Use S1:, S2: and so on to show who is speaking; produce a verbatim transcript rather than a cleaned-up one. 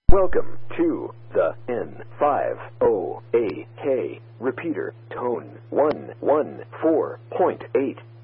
S1: Welcome to the N five O A K repeater tone one one four point eight.